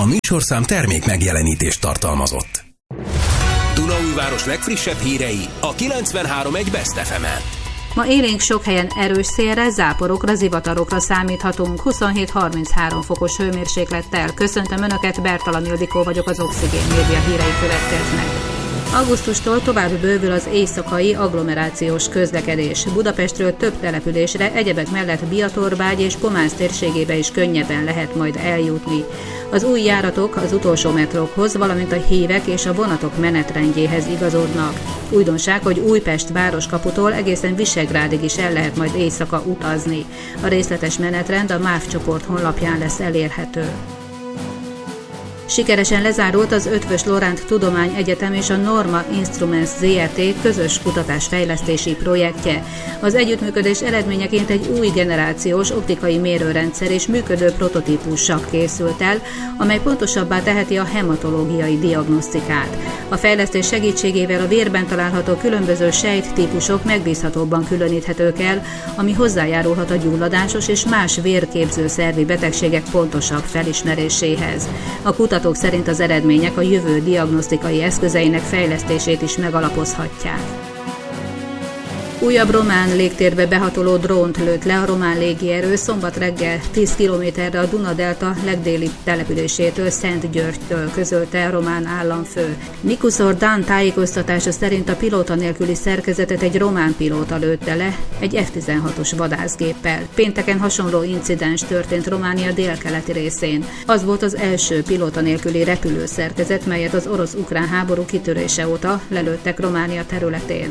A műsorszám termék megjelenítést tartalmazott. Dunaújváros legfrissebb hírei a 93.1 Best FM-en. Ma élénk sok helyen erős szélre, záporokra, zivatarokra számíthatunk. 27-33 fokos hőmérséklettel. Köszöntöm Önöket, Bertalan Ildikó vagyok, az Oxigén Média hírei következnek. Augusztustól tovább bővül az éjszakai agglomerációs közlekedés. Budapestről több településre, egyebek mellett Biatorbágy és Pomász térségébe is könnyebben lehet majd eljutni. Az új járatok az utolsó metrókhoz, valamint a hívek és a vonatok menetrendjéhez igazodnak. Újdonság, hogy Újpest városkaputól egészen Visegrádig is el lehet majd éjszaka utazni. A részletes menetrend a MÁV csoport honlapján lesz elérhető. Sikeresen lezárult az Eötvös Loránd Tudományegyetem és a Norma Instruments Zrt. Közös kutatásfejlesztési projektje. Az együttműködés eredményeként egy új generációs optikai mérőrendszer és működő prototípussal készült el, amely pontosabbá teheti a hematológiai diagnosztikát. A fejlesztés segítségével a vérben található különböző sejttípusok megbízhatóbban különíthetők el, ami hozzájárulhat a gyulladásos és más vérképző szervi betegségek pontosabb felismeréséhez. A kutatók szerint az eredmények a jövő diagnosztikai eszközeinek fejlesztését is megalapozhatják. Újabb román légtérbe behatoló drónt lőtt le a román légierő szombat reggel 10 kilométerre a Duna-delta legdélibb településétől, Szentgyörgytől, közölte a román államfő. Nikusor Dan tájékoztatása szerint a pilóta nélküli szerkezetet egy román pilóta lőtte le egy F-16-os vadászgéppel. Pénteken hasonló incidens történt Románia délkeleti részén. Az volt az első pilóta nélküli repülőszerkezet, melyet az orosz-ukrán háború kitörése óta lelőttek Románia területén.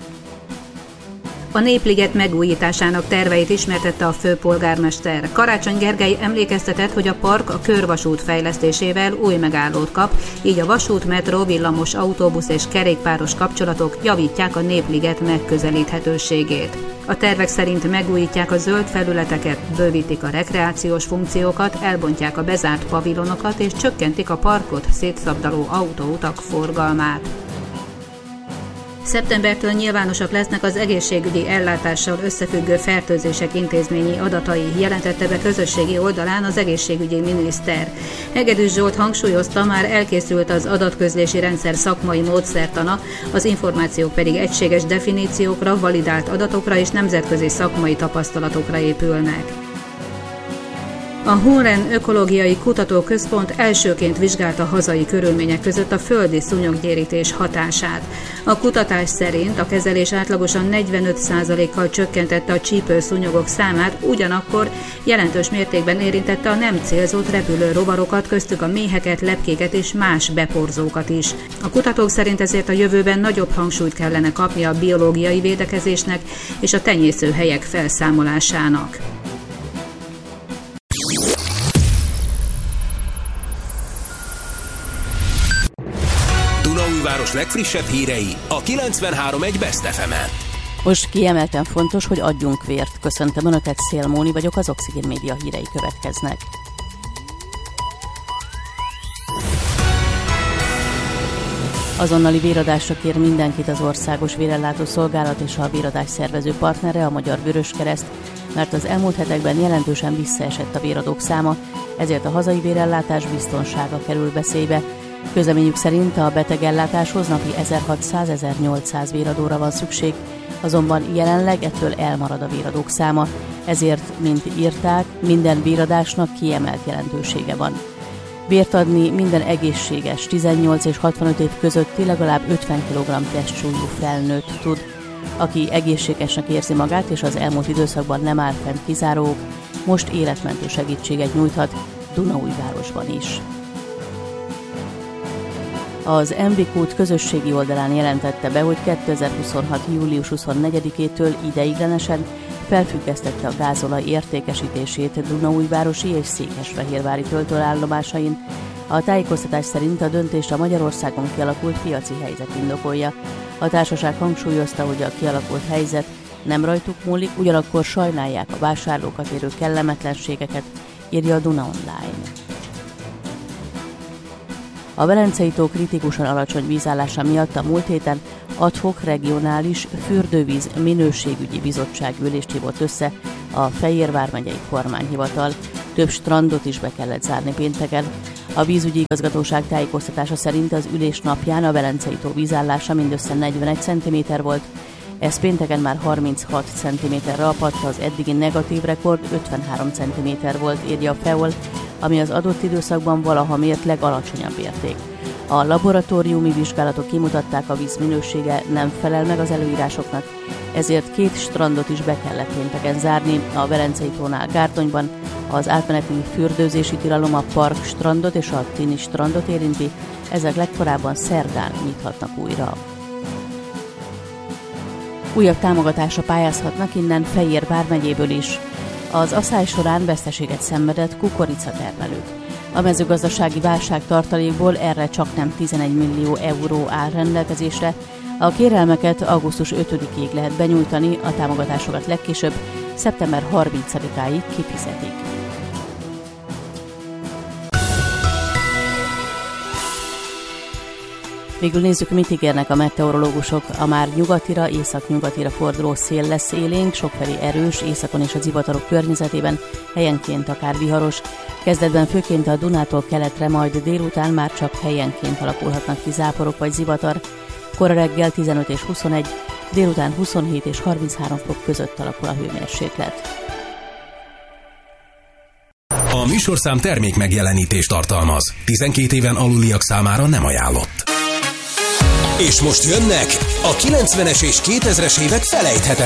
A Népliget megújításának terveit ismertette a főpolgármester. Karácsony Gergely emlékeztetett, hogy a park a körvasút fejlesztésével új megállót kap, így a vasút, metró, villamos, autóbusz és kerékpáros kapcsolatok javítják a Népliget megközelíthetőségét. A tervek szerint megújítják a zöld felületeket, bővítik a rekreációs funkciókat, elbontják a bezárt pavilonokat és csökkentik a parkot szétszabdaló autóutak forgalmát. Szeptembertől nyilvánosak lesznek az egészségügyi ellátással összefüggő fertőzések intézményi adatai, jelentette be közösségi oldalán az egészségügyi miniszter. Hegedűs Zsolt hangsúlyozta, már elkészült az adatközlési rendszer szakmai módszertana, az információk pedig egységes definíciókra, validált adatokra és nemzetközi szakmai tapasztalatokra épülnek. A Huren Ökológiai Kutatóközpont elsőként vizsgálta hazai körülmények között a földi szúnyoggyérítés hatását. A kutatás szerint a kezelés átlagosan 45%-kal csökkentette a csípőszúnyogok számát, ugyanakkor jelentős mértékben érintette a nem célzott repülő rovarokat, köztük a méheket, lepkéket és más beporzókat is. A kutatók szerint ezért a jövőben nagyobb hangsúlyt kellene kapni a biológiai védekezésnek és a tenyészőhelyek felszámolásának. Dunaújváros legfrissebb hírei a 93.1 Best FM-en. Most kiemelten fontos, hogy adjunk vért. Köszöntöm Önöket, Szél Móni vagyok, az Oxigén Média hírei következnek. Azonnali véradásra kér mindenkit az Országos Vérellátó Szolgálat és a véradás szervező partnere, a Magyar Vöröskereszt, mert az elmúlt hetekben jelentősen visszaesett a véradók száma, ezért a hazai vérellátás biztonsága kerül veszélybe. Közleményük szerint a betegellátáshoz napi 1600-1800 véradóra van szükség, azonban jelenleg ettől elmarad a véradók száma, ezért, mint írták, minden véradásnak kiemelt jelentősége van. Vért adni minden egészséges, 18 és 65 év közötti legalább 50 kg testsúlyú felnőtt tud. Aki egészségesnek érzi magát és az elmúlt időszakban nem áll fent kizárók, most életmentő segítséget nyújthat Dunaújvárosban is. Az MVK közösségi oldalán jelentette be, hogy 2026. július 24-től ideiglenesen felfüggesztette a gázolaj értékesítését Dunaújvárosi és Székesfehérvári töltőállomásain. A tájékoztatás szerint a döntést a Magyarországon kialakult piaci helyzet indokolja. A társaság hangsúlyozta, hogy a kialakult helyzet nem rajtuk múlik, ugyanakkor sajnálják a vásárlókat érő kellemetlenségeket, írja a Duna Online. A Velencei-tó kritikusan alacsony vízállása miatt a múlt héten ad hoc regionális fürdővíz minőségügyi bizottság ülést hívott össze a Fejér vármegyei kormányhivatal. Több strandot is be kellett zárni pénteken. A vízügyi igazgatóság tájékoztatása szerint az ülés napján a Velencei tó vízállása mindössze 41 cm volt, ez pénteken már 36 cm-re apadt, az eddigi negatív rekord 53 cm volt, írja a FEOL, ami az adott időszakban valaha mért legalacsonyabb érték. A laboratóriumi vizsgálatok kimutatták, a víz minősége nem felel meg az előírásoknak, ezért 2 strandot is be kellett pénteken zárni, a Velencei tónál Gárdonyban. Az átmeneti fürdőzési tilalom a Park strandot és a Tini strandot érinti, ezek legkorábban szerdán nyithatnak újra. Újabb támogatásra pályázhatnak innen Fejér vármegyéből is. Az asszály során veszteséget szenvedett kukoricatermelők. A mezőgazdasági válság tartalékból erre csaknem 11 millió euró áll rendelkezésre. A kérelmeket augusztus 5-ig lehet benyújtani, a támogatásokat legkésőbb szeptember 30-áig kifizetik. Végül nézzük, mit ígérnek a meteorológusok. A már nyugatira, északnyugatira forduló szél lesz élénk, sokfelé erős, északon és a zivatarok környezetében, helyenként akár viharos. Kezdetben főként a Dunától keletre, majd délután már csak helyenként alakulhatnak ki záporok vagy zivatar. Kora reggel 15 és 21, délután 27 és 33 fok között alakul a hőmérséklet. A műsorszám termék megjelenítést tartalmaz. 12 éven aluliak számára nem ajánlott. És most jönnek a 90-es és 2000-es évek felejthetetlen